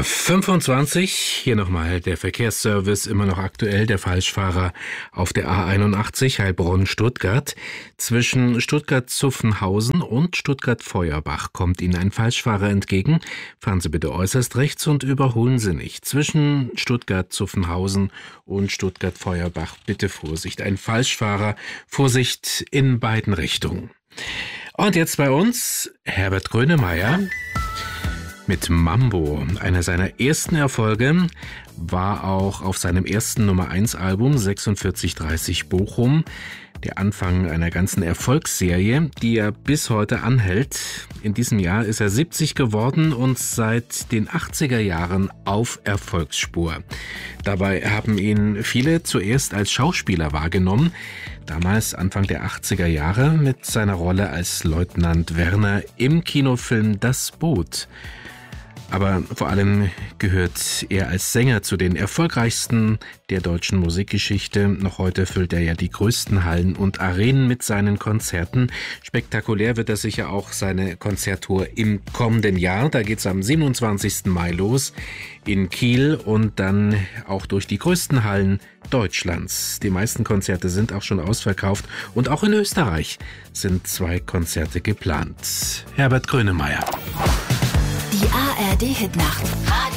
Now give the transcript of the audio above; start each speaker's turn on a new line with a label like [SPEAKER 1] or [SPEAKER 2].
[SPEAKER 1] 8:25 Uhr, hier nochmal der Verkehrsservice, immer noch aktuell, der Falschfahrer auf der A81 Heilbronn-Stuttgart. Zwischen Stuttgart-Zuffenhausen und Stuttgart-Feuerbach kommt Ihnen ein Falschfahrer entgegen. Fahren Sie bitte äußerst rechts und überholen Sie nicht. Zwischen Stuttgart-Zuffenhausen und Stuttgart-Feuerbach bitte Vorsicht. Ein Falschfahrer, Vorsicht in beiden Richtungen. Und jetzt bei uns Herbert Grönemeyer mit Mambo. Einer seiner ersten Erfolge war auch auf seinem ersten Nummer-1-Album 4630 Bochum. Der Anfang einer ganzen Erfolgsserie, die er bis heute anhält. In diesem Jahr ist er 70 geworden und seit den 80er Jahren auf Erfolgsspur. Dabei haben ihn viele zuerst als Schauspieler wahrgenommen. Damals Anfang der 80er Jahre mit seiner Rolle als Leutnant Werner im Kinofilm Das Boot. Aber vor allem gehört er als Sänger zu den erfolgreichsten der deutschen Musikgeschichte. Noch heute füllt er ja die größten Hallen und Arenen mit seinen Konzerten. Spektakulär wird er sicher auch seine Konzerttour im kommenden Jahr. Da geht's am 27. Mai los in Kiel und dann auch durch die größten Hallen Deutschlands. Die meisten Konzerte sind auch schon ausverkauft und auch in Österreich sind 2 Konzerte geplant. Herbert Grönemeyer.
[SPEAKER 2] Die ARD-Hitnacht.